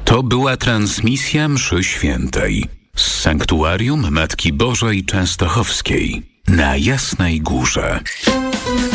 To była transmisja mszy świętej z sanktuarium Matki Bożej Częstochowskiej na Jasnej Górze.